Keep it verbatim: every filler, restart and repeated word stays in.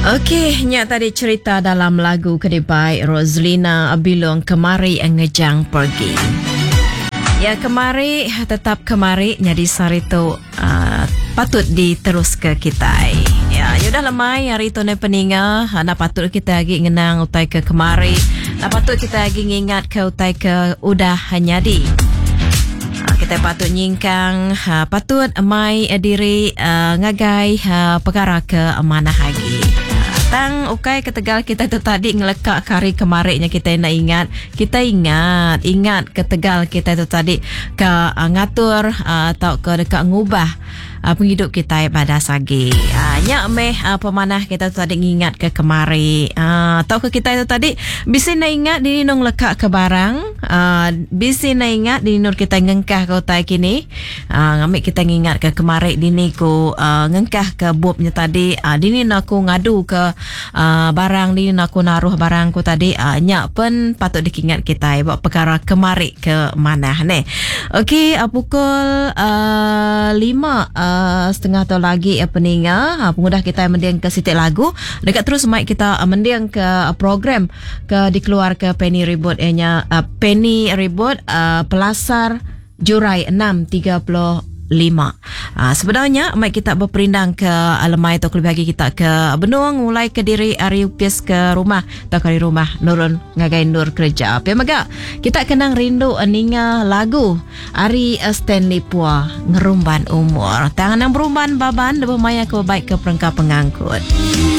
Okey, nya tadi cerita dalam lagu Kedibai Roslina Bilong kemari ngejang pergi. Ya kemari tetap kemari nyadi sarito uh, patut diterus ke kita. Ya, yudah lemai hari tu ne peninga, na patut kita lagi ngenang utai ke kemari. Na patut kita lagi ngingat ke utai ke udah hanyadi. Kita patut nyingkang, uh, patut mai diri uh, ngagai uh, perkara ke amanah lagi. Tang ukai ketegal kita tu tadi ngelekak kari kemarinnya kita nak ingat, kita ingat, ingat ketegal kita tu tadi ke uh, ngatur uh, atau ke dekat ngubah uh, penghidup kita pada sagi. Uh, nyak meh uh, pemanah kita tu tadi ngingat ke kemari. Uh, atau ke kita tu tadi bisa nak ingat dini nong lekak ke barang, uh, bisa nak ingat dini nur kita ngengkah ke utai kini. Uh, ngambil kita ngingat ke kemari dini ku uh, ngengkah ke bubnya tadi, uh, dini nak aku ngadu ke Uh, barang ni nak aku naruh barangku tadi, uh, nyak pun patut dikingat kita buat perkara kemari ke mana ni. Okey, uh, pukul uh, lima uh, setengah tu lagi uh, peninga uh, pengudah kita mendiang ke sitik lagu dekat terus mic kita uh, mendiang ke uh, program ke dikeluar ke Penny Reboot nya uh, Penny Reboot uh, Pelasar Jurai enam tiga puluh lima. Uh, sebenarnya mic kita berperindang ke lemai atau lebih bagi kita ke Benung mulai ke diri Ariupis ke rumah atau ke rumah nurun ngagai nur kerja. Tapi maga kita kenang rindu ninga lagu Ari Stanley Pua ngerumban umur. Tangan yang berumban baban lebih maya ke baik ke perengkap pengangkut.